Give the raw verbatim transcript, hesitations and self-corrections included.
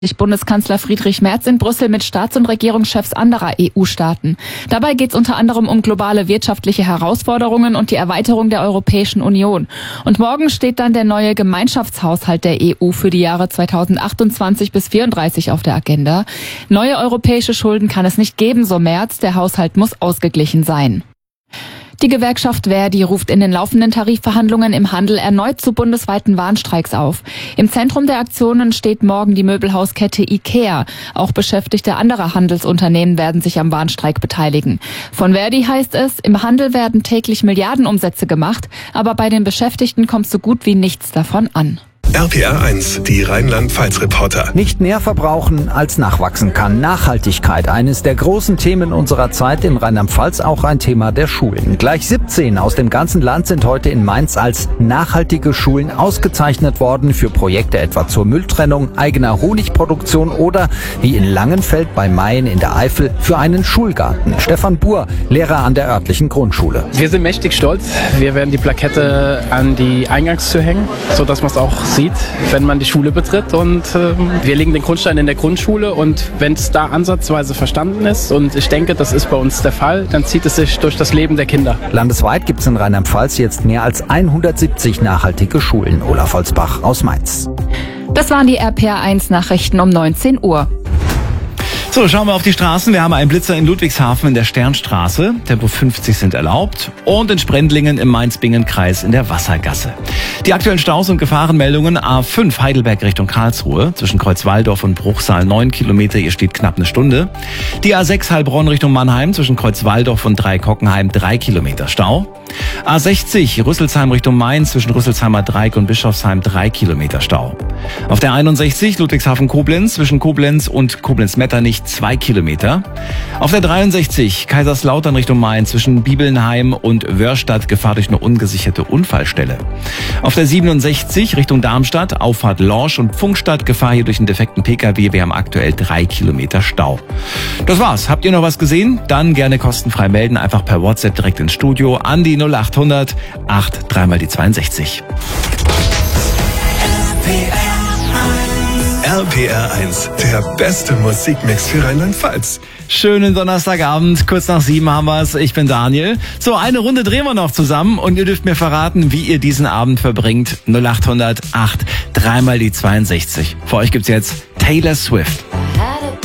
Bundeskanzler Friedrich Merz in Brüssel mit Staats- und Regierungschefs anderer E U-Staaten. Dabei geht es unter anderem um globale wirtschaftliche Herausforderungen und die Erweiterung der Europäischen Union. Und morgen steht dann der neue Gemeinschaftshaushalt der E U für die Jahre zweitausendachtundzwanzig bis vierunddreißig auf der Agenda. Neue europäische Schulden kann es nicht geben, so Merz. Der Haushalt muss ausgeglichen sein. Die Gewerkschaft Verdi ruft in den laufenden Tarifverhandlungen im Handel erneut zu bundesweiten Warnstreiks auf. Im Zentrum der Aktionen steht morgen die Möbelhauskette IKEA. Auch Beschäftigte anderer Handelsunternehmen werden sich am Warnstreik beteiligen. Von Verdi heißt es, im Handel werden täglich Milliardenumsätze gemacht, aber bei den Beschäftigten kommt so gut wie nichts davon an. R P R eins, die Rheinland-Pfalz-Reporter. Nicht mehr verbrauchen, als nachwachsen kann. Nachhaltigkeit, eines der großen Themen unserer Zeit in Rheinland-Pfalz, auch ein Thema der Schulen. Gleich siebzehn aus dem ganzen Land sind heute in Mainz als nachhaltige Schulen ausgezeichnet worden für Projekte etwa zur Mülltrennung, eigener Honigproduktion oder, wie in Langenfeld bei Mayen in der Eifel, für einen Schulgarten. Stefan Buhr, Lehrer an der örtlichen Grundschule. Wir sind mächtig stolz. Wir werden die Plakette an die Eingangstür hängen, sodass man es auch sieht, wenn man die Schule betritt, und äh, wir legen den Grundstein in der Grundschule, und wenn es da ansatzweise verstanden ist, und ich denke, das ist bei uns der Fall, dann zieht es sich durch das Leben der Kinder. Landesweit gibt es in Rheinland-Pfalz jetzt mehr als hundertsiebzig nachhaltige Schulen. Olaf Holzbach aus Mainz. Das waren die R P R eins Nachrichten um neunzehn Uhr. So, schauen wir auf die Straßen. Wir haben einen Blitzer in Ludwigshafen in der Sternstraße. Tempo fünfzig sind erlaubt. Und in Sprendlingen im Mainz-Bingen-Kreis in der Wassergasse. Die aktuellen Staus und Gefahrenmeldungen: A fünf Heidelberg Richtung Karlsruhe. Zwischen Kreuzwaldorf und Bruchsal neun Kilometer. Hier steht knapp eine Stunde. Die A sechs Heilbronn Richtung Mannheim. Zwischen Kreuzwaldorf und Dreikockenheim drei Kilometer Stau. A sechzig Rüsselsheim Richtung Main. Zwischen Rüsselsheimer Dreieck und Bischofsheim drei Kilometer Stau. Auf der einundsechzig Ludwigshafen-Koblenz. Zwischen Koblenz und Koblenz-Metternich zwei Kilometer. Auf der dreiundsechzig Kaiserslautern Richtung Main zwischen Bibelnheim und Wörstadt Gefahr durch eine ungesicherte Unfallstelle. Auf der siebenundsechzig Richtung Darmstadt Auffahrt Lorsch und Pfungstadt Gefahr hier durch einen defekten Pkw. Wir haben aktuell drei Kilometer Stau. Das war's. Habt ihr noch was gesehen? Dann gerne kostenfrei melden. Einfach per WhatsApp direkt ins Studio an die null achthundert acht drei mal die zweiundsechzig. R P R eins, der beste Musikmix für Rheinland-Pfalz. Schönen Donnerstagabend, kurz nach sieben haben wir's. Ich bin Daniel. So, eine Runde drehen wir noch zusammen und ihr dürft mir verraten, wie ihr diesen Abend verbringt. null achthundert acht drei mal die zweiundsechzig. Für euch gibt's jetzt Taylor Swift.